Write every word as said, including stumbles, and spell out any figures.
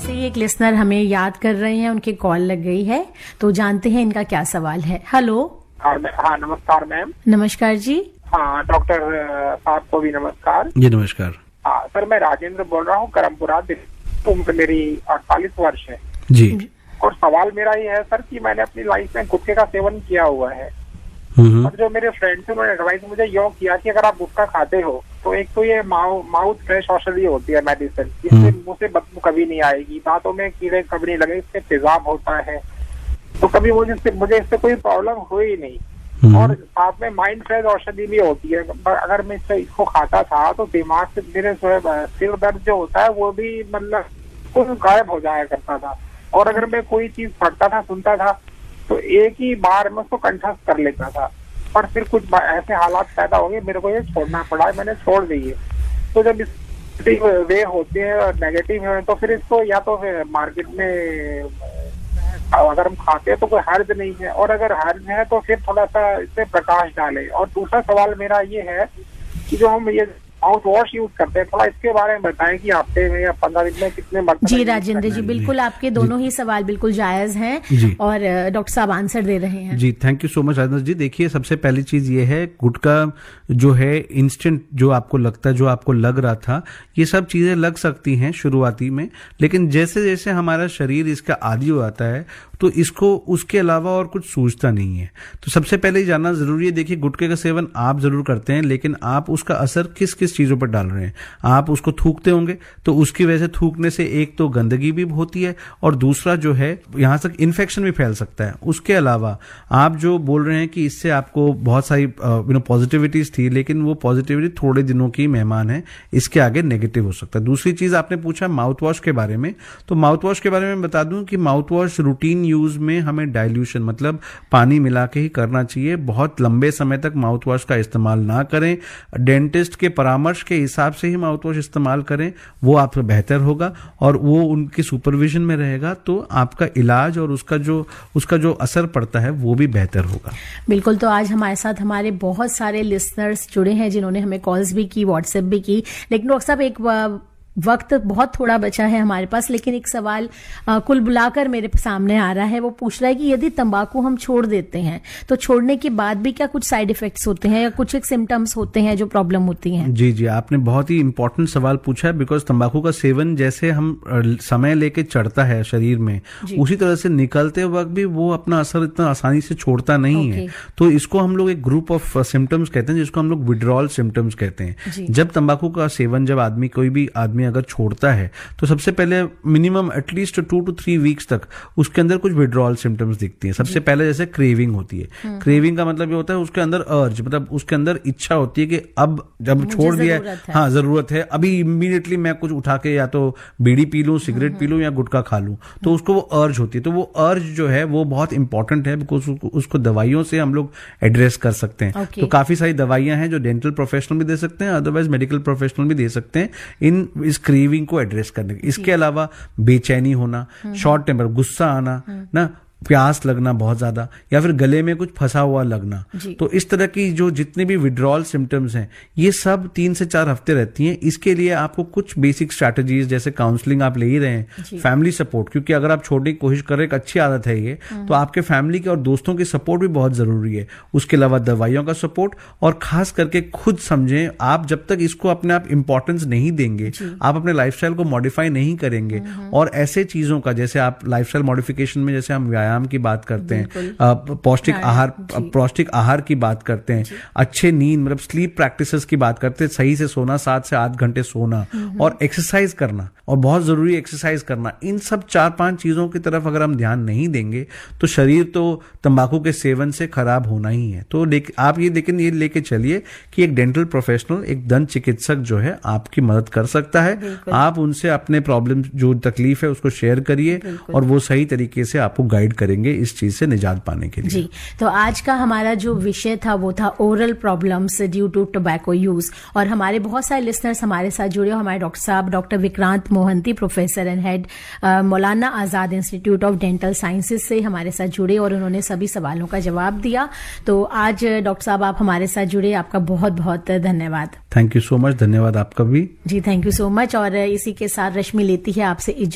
से ही एक लिसनर हमें याद कर रहे हैं, उनकी कॉल लग गई है, तो जानते हैं इनका क्या सवाल है। हेलो। हाँ नमस्कार मैम। नमस्कार जी। हाँ डॉक्टर साहब को भी नमस्कार जी। नमस्कार। हाँ सर, मैं राजेंद्र बोल रहा हूँ करमपुरा, उम्र मेरी अड़तालीस वर्ष है जी। और सवाल मेरा ये है सर कि मैंने अपनी लाइफ में गुटखे का सेवन किया हुआ है और जो मेरे फ्रेंड्स हैं उन्होंने एडवाइस मुझे यो किया कि अगर आप गुटखा खाते हो तो एक तो ये माउथ फ्रेश औषधि होती है मेडिसिन, इससे मुंह से बदबू कभी नहीं आएगी, दांतों में कीड़े कभी नहीं लगे, इससे तेजाब होता है, तो कभी मुझे इससे मुझे इससे कोई प्रॉब्लम हुई नहीं। और साथ में माइंड फ्रेश औषधि भी होती है, अगर मैं इससे इसको खाता था तो दिमाग से मेरे सिर दर्द जो होता है वो भी मतलब कुछ गायब हो जाया करता था, और अगर मैं कोई चीज पढ़ता था सुनता था तो एक ही बार में उसको कंठस्थ कर लेता था, पर फिर कुछ ऐसे हालात पैदा हो गए मेरे को ये छोड़ना पड़ा है, मैंने छोड़ दी है। तो जब इस वे होते हैं और नेगेटिव है तो फिर इसको या तो फिर मार्केट में अगर हम खाते हैं तो कोई हर्ज नहीं है, और अगर हर्ज है तो फिर थोड़ा सा इससे प्रकाश डालें। और दूसरा सवाल मेरा ये है कि जो हम ये माउथ वॉश यूज करते हैं, थोड़ा इसके बारे में बताएं कि हफ्ते में या पंद्रह दिन में कितने मरतबा। जी राजेंद्र जी, बिल्कुल आपके दोनों ही सवाल बिल्कुल जायज हैं और डॉक्टर साहब आंसर दे रहे हैं। जी thank you so much Rajendra जी। देखिए सबसे पहली चीज ये है, गुटखा जो है इंस्टेंट जो आपको लगता है, जो आपको लग रहा था, ये सब चीजें लग सकती हैं शुरुआती में, लेकिन जैसे जैसे हमारा शरीर इसका आदी हो जाता है तो इसको उसके अलावा और कुछ सूझता नहीं है। तो सबसे पहले जानना जरूरी है, देखिए गुटखे का सेवन आप जरूर करते हैं, लेकिन आप उसका असर किस किस चीजों पर डाल रहे हैं। आप उसको थूकते होंगे तो उसकी वजह से थूकने से एक तो गंदगी भी होती है और दूसरा जो है यहां तक इन्फेक्शन भी फैल सकता है। उसके अलावा आप जो बोल रहे हैं कि इससे आपको बहुत सारी यू नो पॉजिटिविटीज थी, लेकिन वो पॉजिटिविटी थोड़े दिनों की मेहमान है, इसके आगे नेगेटिव हो सकता है। दूसरी चीज आपने पूछा माउथ वॉश के बारे में, तो माउथ वॉश के बारे में बता दूं कि माउथ वॉश रूटीन यूज में हमें डाइल्यूशन मतलब पानी मिला के ही करना चाहिए। बहुत लंबे समय तक माउथ वॉश का इस्तेमाल ना करें, डेंटिस्ट के परामर्श के हिसाब से ही माउथ वॉश इस्तेमाल करें, वो आपको बेहतर होगा और वो उनके सुपरविजन में रहेगा, तो आपका इलाज और उसका जो उसका जो असर पड़ता है वो भी बेहतर होगा। बिल्कुल। तो आज हमारे साथ हमारे बहुत सारे लिसनर्स जुड़े हैं जिन्होंने हमें कॉल्स भी की, व्हाट्सएप भी की, लेकिन डॉक्टर साहब एक वक्त बहुत थोड़ा बचा है हमारे पास, लेकिन एक सवाल आ, कुल बुलाकर मेरे सामने आ रहा है। वो पूछ रहा है कि यदि तंबाकू हम छोड़ देते हैं तो छोड़ने के बाद भी क्या कुछ साइड इफेक्ट्स होते हैं या कुछ एक सिम्टम्स होते हैं जो प्रॉब्लम होती हैं? जी जी, आपने बहुत ही इंपॉर्टेंट सवाल पूछा है, बिकॉज तंबाकू का सेवन जैसे हम समय लेके चढ़ता है शरीर में, उसी तरह से निकलते वक्त भी वो अपना असर इतना आसानी से छोड़ता नहीं है। तो इसको हम लोग एक ग्रुप ऑफ सिम्टम्स कहते हैं, जिसको हम लोग विड्रॉल सिम्टम्स कहते हैं। जब तंबाकू का सेवन जब आदमी कोई भी आदमी अगर छोड़ता है तो सबसे पहले minimum at least to to three weeks तक उसके अंदर कुछ विड्रॉल सिम्टम्स दिखती हैं। सबसे पहले जैसे क्रेविंग होती है। क्रेविंग का मतलब ये होता है उसके अंदर अर्ज, मतलब उसके अंदर इच्छा होती है कि अब जब छोड़ दिया है, हाँ जरूरत है, अभी इमीडिएटली मैं कुछ उठा के या तो बीड़ी पी लूं, सिगरेट पी लूं या गुटखा खा लूं, तो उसको वो अर्ज होती है। तो वो अर्ज जो है वो बहुत इंपॉर्टेंट है, बिकॉज उसको दवाइयों से हम लोग एड्रेस कर सकते हैं। तो काफी सारी दवाइयां हैं जो डेंटल प्रोफेशनल भी दे सकते हैं, अदरवाइज मेडिकल प्रोफेशनल भी दे सकते हैं इन इस क्रेविंग को एड्रेस करने के। इसके अलावा बेचैनी होना, शॉर्ट टेम्पर, गुस्सा आना ना, प्यास लगना बहुत ज्यादा, या फिर गले में कुछ फंसा हुआ लगना, तो इस तरह की जो जितने भी विड्रॉल सिम्टम्स हैं ये सब तीन से चार हफ्ते रहती हैं। इसके लिए आपको कुछ बेसिक स्ट्रैटेजीज जैसे काउंसलिंग आप ले ही रहे हैं, फैमिली सपोर्ट, क्योंकि अगर आप छोड़ने की कोशिश कर रहे हैं, एक अच्छी आदत है ये, तो आपके फैमिली के और दोस्तों की सपोर्ट भी बहुत जरूरी है। उसके अलावा दवाइयों का सपोर्ट, और खास करके खुद समझें, आप जब तक इसको अपने आप इंपॉर्टेंस नहीं देंगे, आप अपने लाइफस्टाइल को मॉडिफाई नहीं करेंगे, और ऐसे चीजों का जैसे आप लाइफस्टाइल मॉडिफिकेशन में जैसे हम व्यायाम की बात करते हैं, पौष्टिक आहार पौष्टिक आहार की बात करते हैं, अच्छे नींद मतलब स्लीप प्रैक्टिसेस की बात करते हैं, सही से सोना, सात से आठ घंटे सोना, और एक्सरसाइज करना, और बहुत जरूरी एक्सरसाइज करना, इन सब चार पांच चीजों की तरफ अगर हम ध्यान नहीं देंगे तो शरीर तो तंबाकू के सेवन से खराब होना ही है। तो आप ये लेकिन ये लेके चलिए कि एक डेंटल प्रोफेशनल, एक दंत चिकित्सक जो है आपकी मदद कर सकता है। आप उनसे अपने प्रॉब्लम जो तकलीफ है उसको शेयर करिए और वो सही तरीके से आपको गाइड करेंगे इस चीज से निजात पाने के लिए। जी, तो आज का हमारा जो विषय था वो था oral problems due to tobacco use, और हमारे बहुत सारे लिसनर्स हमारे साथ जुड़े। हमारे डॉक्टर साहब doctor Vikrant Mohanty, professor and head Maulana Azad institute of dental sciences से हमारे साथ जुड़े और उन्होंने सभी सवालों का जवाब दिया। तो आज डॉक्टर साहब आप हमारे साथ जुड़े, आपका बहुत बहुत धन्यवाद। Thank you so much. धन्यवाद आपका भी। जी थैंक यू सो मच। और इसी के साथ रश्मि लेती है आपसे